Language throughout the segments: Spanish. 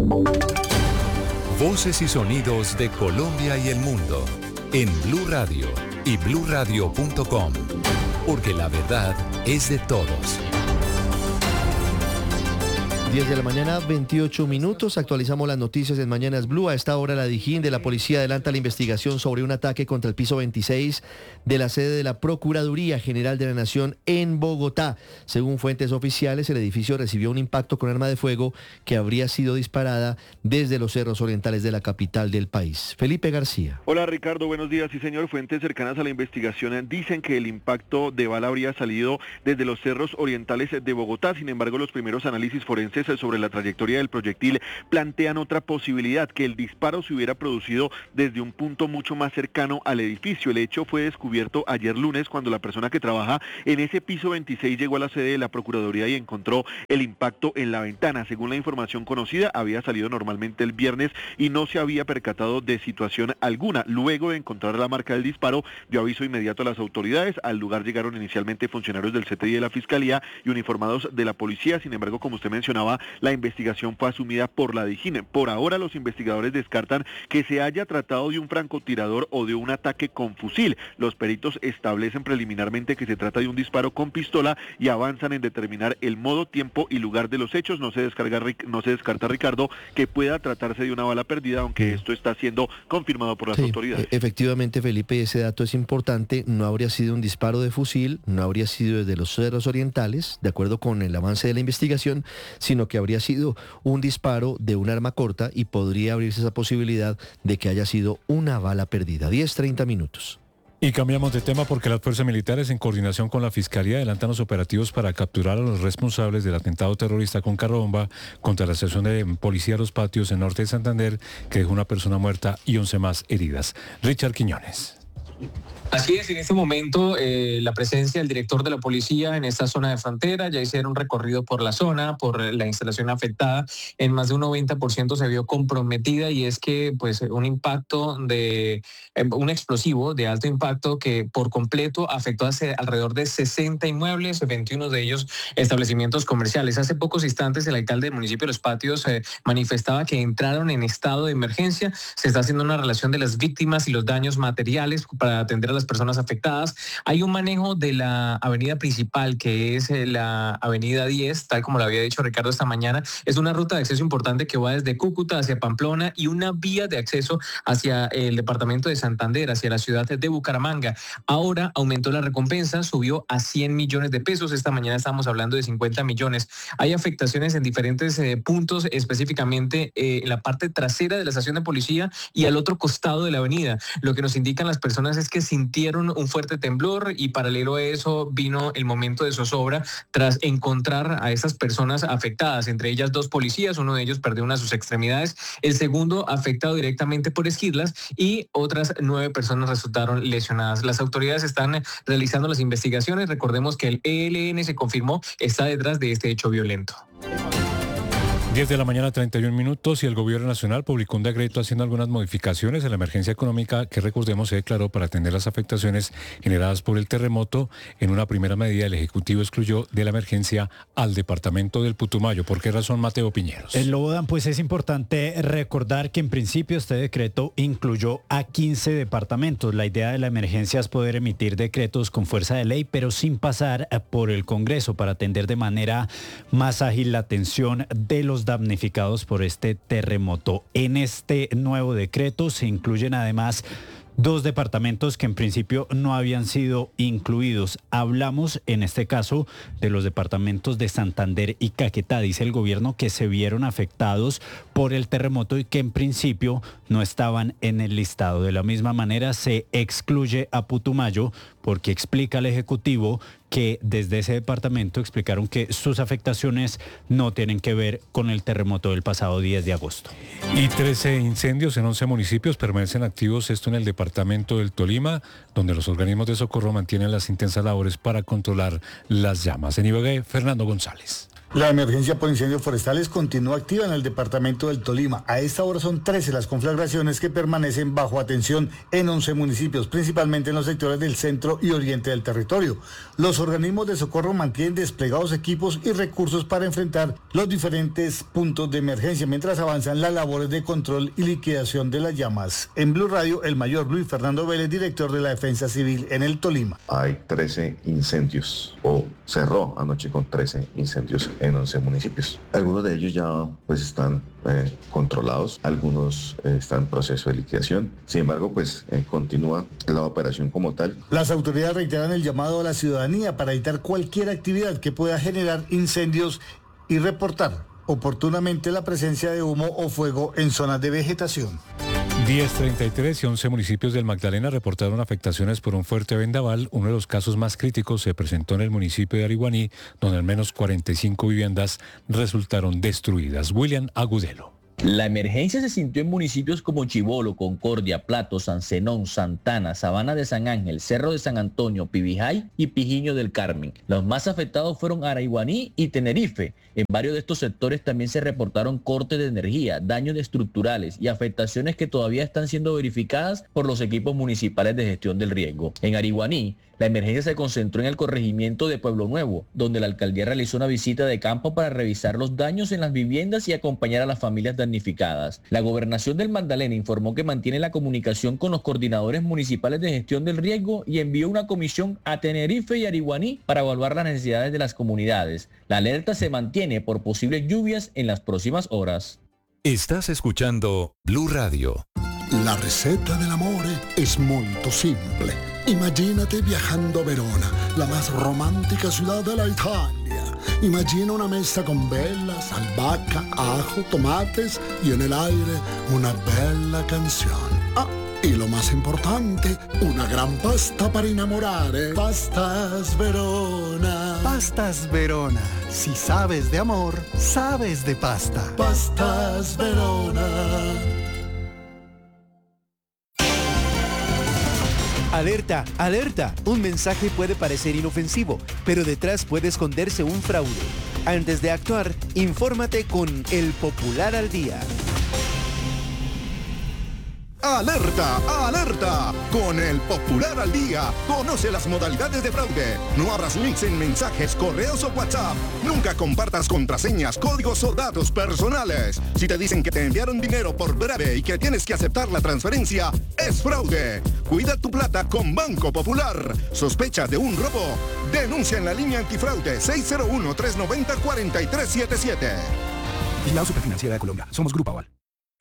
Voces y sonidos de Colombia y el mundo en Blue Radio y bluradio.com, porque la verdad es de todos. 10 de la mañana, 28 minutos. Actualizamos las noticias en Mañanas Blue. A esta hora, la DIJÍN de la policía adelanta la investigación sobre un ataque contra el piso 26 de la sede de la Procuraduría General de la Nación en Bogotá. Según fuentes oficiales, el edificio recibió un impacto con arma de fuego que habría sido disparada desde los cerros orientales de la capital del país. Felipe García. Hola Ricardo, buenos días. Sí señor, fuentes cercanas a la investigación dicen que el impacto de bala habría salido desde los cerros orientales de Bogotá. Sin embargo, los primeros análisis forenses sobre la trayectoria del proyectil plantean otra posibilidad, que el disparo se hubiera producido desde un punto mucho más cercano al edificio. El hecho fue descubierto ayer lunes cuando la persona que trabaja en ese piso 26 llegó a la sede de la Procuraduría y encontró el impacto en la ventana. Según la información conocida, había salido normalmente el viernes y no se había percatado de situación alguna. Luego de encontrar la marca del disparo, dio aviso inmediato a las autoridades. Al lugar llegaron inicialmente funcionarios del CTI de la Fiscalía y uniformados de la policía. Sin embargo, como usted mencionaba, la investigación fue asumida por la DIJÍN. Por ahora, los investigadores descartan que se haya tratado de un francotirador o de un ataque con fusil. Los peritos establecen preliminarmente que se trata de un disparo con pistola y avanzan en determinar el modo, tiempo y lugar de los hechos. No se descarta, Ricardo, que pueda tratarse de una bala perdida, aunque esto está siendo confirmado por las autoridades. Efectivamente, Felipe, ese dato es importante. No habría sido un disparo de fusil, no habría sido desde los cerros orientales, de acuerdo con el avance de la investigación, sino que habría sido un disparo de un arma corta y podría abrirse esa posibilidad de que haya sido una bala perdida. 10:30 minutos. Y cambiamos de tema porque las fuerzas militares, en coordinación con la Fiscalía, adelantan los operativos para capturar a los responsables del atentado terrorista con carro-bomba contra la estación de policía Los Patios en norte de Santander, que dejó una persona muerta y 11 más heridas. Richard Quiñones. Así es, en este momento la presencia del director de la policía en esta zona de frontera, ya hicieron un recorrido por la zona, por la instalación afectada, en más de un 90% se vio comprometida, y es que pues un impacto de un explosivo de alto impacto que por completo afectó hace alrededor de 60 inmuebles, 21 de ellos establecimientos comerciales. Hace pocos instantes el alcalde del municipio de Los Patios manifestaba que entraron en estado de emergencia. Se está haciendo una relación de las víctimas y los daños materiales para atender a las personas afectadas. Hay un manejo de la avenida principal, que es la avenida 10, tal como lo había dicho Ricardo esta mañana. Es una ruta de acceso importante que va desde Cúcuta hacia Pamplona y una vía de acceso hacia el departamento de Santander, hacia la ciudad de Bucaramanga. Ahora aumentó la recompensa, subió a 100 millones de pesos. Esta mañana estamos hablando de 50 millones. Hay afectaciones en diferentes puntos, específicamente en la parte trasera de la estación de policía y al otro costado de la avenida. Lo que nos indican las personas es que sintieron un fuerte temblor y paralelo a eso vino el momento de zozobra tras encontrar a estas personas afectadas, entre ellas 2 policías, uno de ellos perdió una de sus extremidades, el segundo afectado directamente por esquirlas y otras 9 personas resultaron lesionadas. Las autoridades están realizando las investigaciones. Recordemos que el ELN se confirmó está detrás de este hecho violento. 10 de la mañana, 31 minutos, y el gobierno nacional publicó un decreto haciendo algunas modificaciones a la emergencia económica que, recordemos, se declaró para atender las afectaciones generadas por el terremoto. En una primera medida, el Ejecutivo excluyó de la emergencia al departamento del Putumayo. ¿Por qué razón, Mateo Piñeros? Lobodan, pues es importante recordar que en principio este decreto incluyó a 15 departamentos. La idea de la emergencia es poder emitir decretos con fuerza de ley, pero sin pasar por el Congreso, para atender de manera más ágil la atención de los damnificados por este terremoto. En este nuevo decreto se incluyen además 2 departamentos que en principio no habían sido incluidos. Hablamos en este caso de los departamentos de Santander y Caquetá. Dice el gobierno que se vieron afectados por el terremoto y que en principio no estaban en el listado. De la misma manera se excluye a Putumayo porque explica el Ejecutivo que desde ese departamento explicaron que sus afectaciones no tienen que ver con el terremoto del pasado 10 de agosto. Y 13 incendios en 11 municipios permanecen activos, esto en el departamento del Tolima, donde los organismos de socorro mantienen las intensas labores para controlar las llamas. En Ibagué, Fernando González. La emergencia por incendios forestales continúa activa en el departamento del Tolima. A esta hora son 13 las conflagraciones que permanecen bajo atención en 11 municipios, principalmente en los sectores del centro y oriente del territorio. Los organismos de socorro mantienen desplegados equipos y recursos para enfrentar los diferentes puntos de emergencia, mientras avanzan las labores de control y liquidación de las llamas. En Blue Radio, el mayor Luis Fernando Vélez, director de la Defensa Civil en el Tolima. Hay 13 incendios, o cerró anoche con 13 incendios en 11 municipios. Algunos de ellos ya pues están controlados, algunos están en proceso de liquidación. Sin embargo, pues continúa la operación como tal. Las autoridades reiteran el llamado a la ciudadanía para evitar cualquier actividad que pueda generar incendios y reportar oportunamente la presencia de humo o fuego en zonas de vegetación. 10:33 y 11 municipios del Magdalena reportaron afectaciones por un fuerte vendaval. Uno de los casos más críticos se presentó en el municipio de Ariguaní, donde al menos 45 viviendas resultaron destruidas. William Agudelo. La emergencia se sintió en municipios como Chibolo, Concordia, Plato, San Zenón, Santana, Sabana de San Ángel, Cerro de San Antonio, Pibijay y Pijiño del Carmen. Los más afectados fueron Araiguaní y Tenerife. En varios de estos sectores también se reportaron cortes de energía, daños estructurales y afectaciones que todavía están siendo verificadas por los equipos municipales de gestión del riesgo. En Araiguaní, la emergencia se concentró en el corregimiento de Pueblo Nuevo, donde la alcaldía realizó una visita de campo para revisar los daños en las viviendas y acompañar a las familias damnificadas. La Gobernación del Magdalena informó que mantiene la comunicación con los coordinadores municipales de gestión del riesgo y envió una comisión a Tenerife y Ariguaní para evaluar las necesidades de las comunidades. La alerta se mantiene por posibles lluvias en las próximas horas. Estás escuchando Blue Radio. La receta dell'amore es muy simple. Imagínate viajando a Verona, la más romántica ciudad de la Italia. Imagina una mesa con velas, albahaca, ajo, tomates y en el aire una bella canción. Ah, y lo más importante, una gran pasta para enamorare. Pastas Verona. Pastas Verona. Si sabes de amor, sabes de pasta. Pastas Verona. Alerta, alerta. Un mensaje puede parecer inofensivo, pero detrás puede esconderse un fraude. Antes de actuar, infórmate con El Popular al Día. ¡Alerta! ¡Alerta! Con El Popular al Día, conoce las modalidades de fraude. No abras links en mensajes, correos o WhatsApp. Nunca compartas contraseñas, códigos o datos personales. Si te dicen que te enviaron dinero por breve y que tienes que aceptar la transferencia, es fraude. Cuida tu plata con Banco Popular. ¿Sospechas de un robo? Denuncia en la línea antifraude 601-390-4377. Vigilado Superfinanciera de Colombia. Somos Grupo Aval.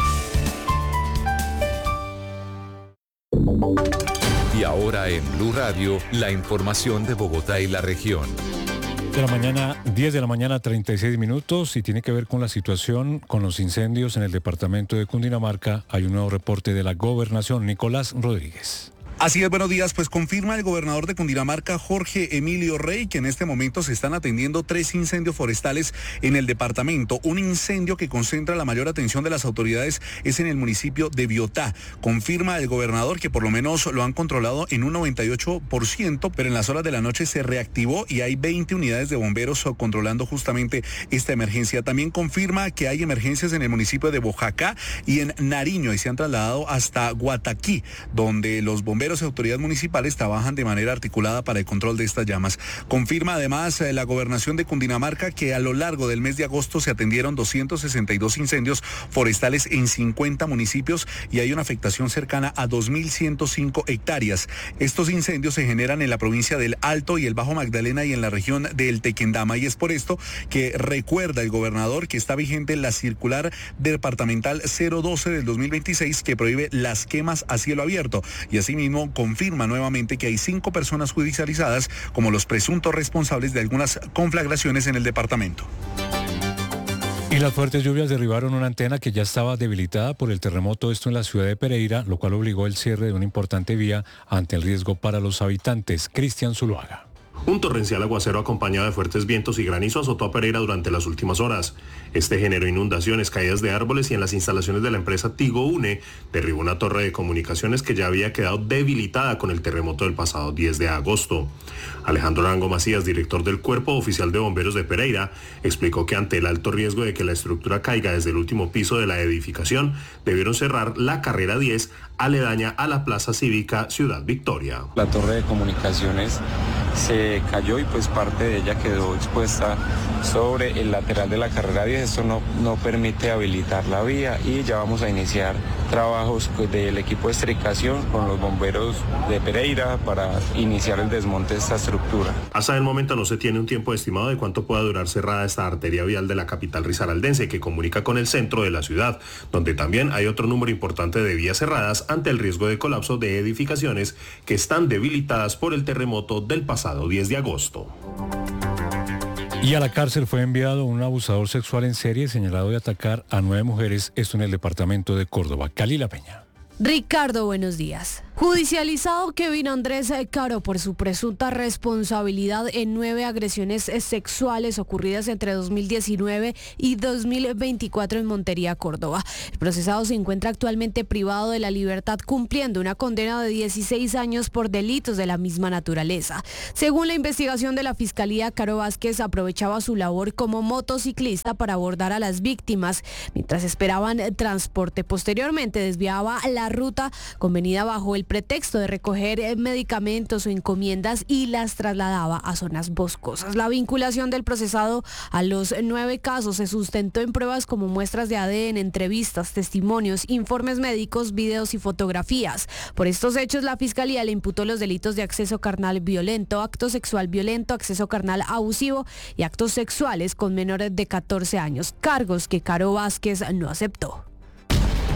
Y ahora en Blue Radio, la información de Bogotá y la región. 10 de la mañana, 36 minutos, y tiene que ver con la situación con los incendios en el departamento de Cundinamarca. Hay un nuevo reporte de la Gobernación. Nicolás Rodríguez. Así es, buenos días. Pues confirma el gobernador de Cundinamarca, Jorge Emilio Rey, que en este momento se están atendiendo 3 incendios forestales en el departamento. Un incendio que concentra la mayor atención de las autoridades es en el municipio de Biotá. Confirma el gobernador que por lo menos lo han controlado en un 98%, pero en las horas de la noche se reactivó y hay 20 unidades de bomberos controlando justamente esta emergencia. También confirma que hay emergencias en el municipio de Bojacá y en Nariño y se han trasladado hasta Guataquí, donde los bomberos y autoridades municipales trabajan de manera articulada para el control de estas llamas. Confirma además la gobernación de Cundinamarca que a lo largo del mes de agosto se atendieron 262 incendios forestales en 50 municipios y hay una afectación cercana a 2.105 hectáreas. Estos incendios se generan en la provincia del Alto y el Bajo Magdalena y en la región del Tequendama, y es por esto que recuerda el gobernador que está vigente la circular departamental 012 del 2026 que prohíbe las quemas a cielo abierto, y asimismo confirma nuevamente que hay 5 personas judicializadas como los presuntos responsables de algunas conflagraciones en el departamento. Y las fuertes lluvias derribaron una antena que ya estaba debilitada por el terremoto, esto en la ciudad de Pereira, lo cual obligó el cierre de una importante vía ante el riesgo para los habitantes. Cristian Zuluaga. Un torrencial aguacero acompañado de fuertes vientos y granizo azotó a Pereira durante las últimas horas. Este generó inundaciones, caídas de árboles y en las instalaciones de la empresa Tigo Une derribó una torre de comunicaciones que ya había quedado debilitada con el terremoto del pasado 10 de agosto. Alejandro Arango Macías, director del Cuerpo Oficial de Bomberos de Pereira, explicó que ante el alto riesgo de que la estructura caiga desde el último piso de la edificación, debieron cerrar la carrera 10 aledaña a la Plaza Cívica Ciudad Victoria. La torre de comunicaciones se cayó y pues parte de ella quedó expuesta sobre el lateral de la carrera 10. Esto no permite habilitar la vía y ya vamos a iniciar trabajos del equipo de estricación con los bomberos de Pereira para iniciar el desmonte de esta estructura. Hasta el momento no se tiene un tiempo estimado de cuánto pueda durar cerrada esta arteria vial de la capital risaraldense que comunica con el centro de la ciudad, donde también hay otro número importante de vías cerradas ante el riesgo de colapso de edificaciones que están debilitadas por el terremoto del pasado 10 de agosto. Y a la cárcel fue enviado un abusador sexual en serie señalado de atacar a 9 mujeres, esto en el departamento de Córdoba. Cali La Peña. Ricardo, buenos días. Judicializado Kevin Andrés Caro por su presunta responsabilidad en 9 agresiones sexuales ocurridas entre 2019 y 2024 en Montería, Córdoba. El procesado se encuentra actualmente privado de la libertad cumpliendo una condena de 16 años por delitos de la misma naturaleza. Según la investigación de la Fiscalía, Caro Vázquez aprovechaba su labor como motociclista para abordar a las víctimas mientras esperaban transporte. Posteriormente desviaba la ruta convenida bajo el pretexto de recoger medicamentos o encomiendas y las trasladaba a zonas boscosas. La vinculación del procesado a los 9 casos se sustentó en pruebas como muestras de ADN, entrevistas, testimonios, informes médicos, videos y fotografías. Por estos hechos, la Fiscalía le imputó los delitos de acceso carnal violento, acto sexual violento, acceso carnal abusivo y actos sexuales con menores de 14 años, cargos que Caro Vázquez no aceptó.